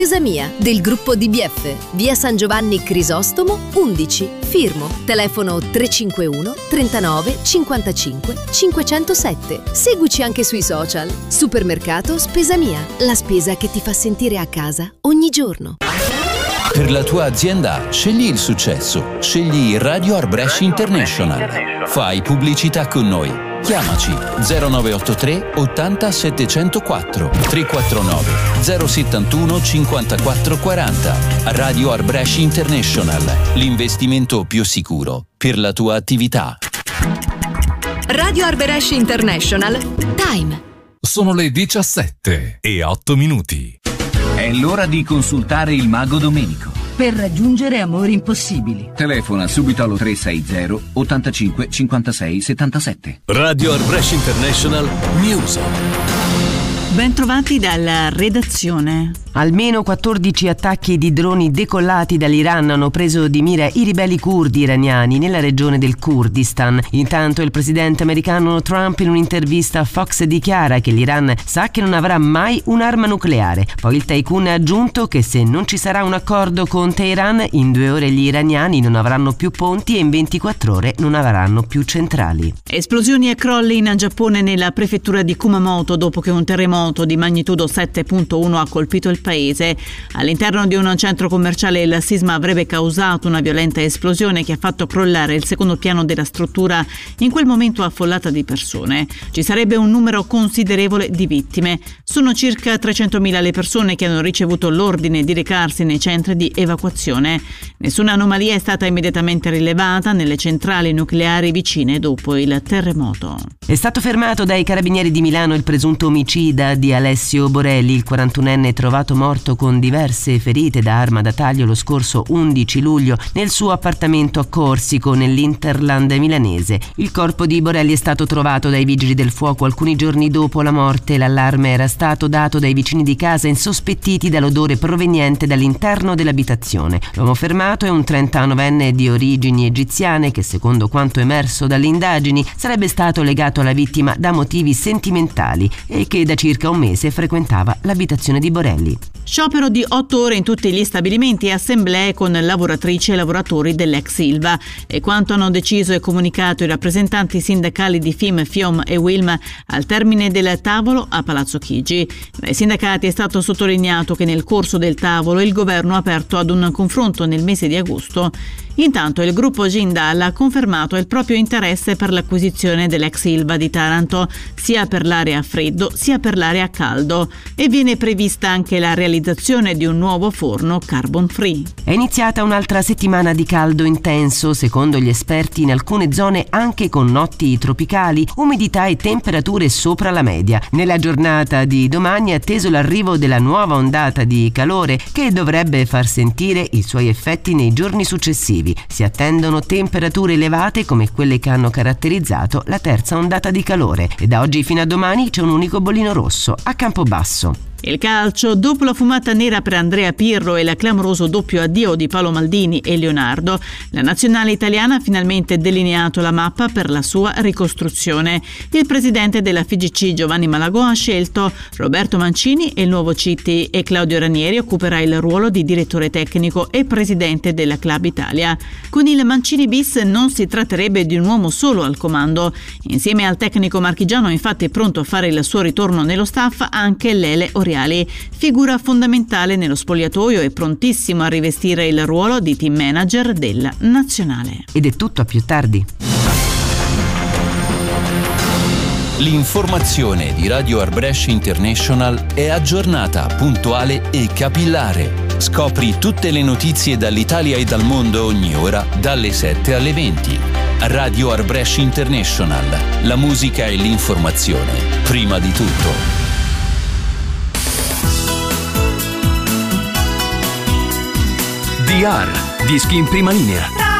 Spesa Mia, del gruppo DBF, via San Giovanni Crisostomo 11, Firmo, telefono 351 39 55 507. Seguici anche sui social. Supermercato Spesa Mia, la spesa che ti fa sentire a casa ogni giorno. Per la tua azienda scegli il successo, scegli Radio Art Brescia International. Fai pubblicità con noi. Chiamaci 0983 80 704 349 071 54 40. Radio Art Brescia International, l'investimento più sicuro per la tua attività. Radio Art Brescia International. Time. Sono le 17:08. È l'ora di consultare il mago Domenico. Per raggiungere amori impossibili. Telefona subito allo 360 85 56 77. Radio Art Brescia International News. Ben trovati dalla redazione. Almeno 14 attacchi di droni decollati dall'Iran hanno preso di mira i ribelli curdi iraniani nella regione del Kurdistan. Intanto il presidente americano Trump in un'intervista a Fox dichiara che l'Iran sa che non avrà mai un'arma nucleare. Poi il tycoon ha aggiunto che se non ci sarà un accordo con Teheran, in 2 ore gli iraniani non avranno più ponti e in 24 ore non avranno più centrali. Esplosioni e crolli in Giappone nella prefettura di Kumamoto dopo che un terremoto di magnitudo 7.1 ha colpito il paese. All'interno di un centro commerciale il sisma avrebbe causato una violenta esplosione che ha fatto crollare il secondo piano della struttura, in quel momento affollata di persone. Ci sarebbe un numero considerevole di vittime. Sono circa 300.000 le persone che hanno ricevuto l'ordine di recarsi nei centri di evacuazione. Nessuna anomalia è stata immediatamente rilevata nelle centrali nucleari vicine dopo il terremoto. È stato fermato dai carabinieri di Milano il presunto omicida di Alessio Borelli, il 41enne trovato morto con diverse ferite da arma da taglio lo scorso 11 luglio nel suo appartamento a Corsico, nell'Interland milanese. Il corpo di Borelli è stato trovato dai vigili del fuoco alcuni giorni dopo la morte. L'allarme era stato dato dai vicini di casa insospettiti dall'odore proveniente dall'interno dell'abitazione. L'uomo fermato è un 39enne di origini egiziane che, secondo quanto emerso dalle indagini, sarebbe stato legato alla vittima da motivi sentimentali e che da circa un mese frequentava l'abitazione di Borelli. Sciopero di 8 ore in tutti gli stabilimenti e assemblee con lavoratrici e lavoratori dell'ex Ilva. E quanto hanno deciso e comunicato i rappresentanti sindacali di FIM, FIOM e WILM al termine del tavolo a Palazzo Chigi. Dai sindacati è stato sottolineato che nel corso del tavolo il governo ha aperto ad un confronto nel mese di agosto. Intanto il gruppo Jindal ha confermato il proprio interesse per l'acquisizione dell'ex Ilva di Taranto, sia per l'area a freddo sia per l'area a caldo, e viene prevista anche la realizzazione di un nuovo forno carbon free. È iniziata un'altra settimana di caldo intenso, secondo gli esperti in alcune zone anche con notti tropicali, umidità e temperature sopra la media. Nella giornata di domani è atteso l'arrivo della nuova ondata di calore che dovrebbe far sentire i suoi effetti nei giorni successivi. Si attendono temperature elevate come quelle che hanno caratterizzato la terza ondata di calore e da oggi fino a domani c'è un unico bollino rosso a Campobasso. Il calcio, dopo la fumata nera per Andrea Pirro e il clamoroso doppio addio di Paolo Maldini e Leonardo, la nazionale italiana ha finalmente delineato la mappa per la sua ricostruzione. Il presidente della FIGC Giovanni Malagò ha scelto Roberto Mancini e il nuovo CT e Claudio Ranieri occuperà il ruolo di direttore tecnico e presidente della Club Italia. Con il Mancini bis non si tratterebbe di un uomo solo al comando. Insieme al tecnico marchigiano infatti è pronto a fare il suo ritorno nello staff anche Lele Oriali, figura fondamentale nello spogliatoio e prontissimo a rivestire il ruolo di team manager della nazionale. Ed è tutto, a più tardi. L'informazione di Radio Art Brescia International è aggiornata, puntuale e capillare. Scopri tutte le notizie dall'Italia e dal mondo ogni ora, dalle 7 alle 20. Radio Art Brescia International. La musica e l'informazione, prima di tutto. DR, dischi in prima linea.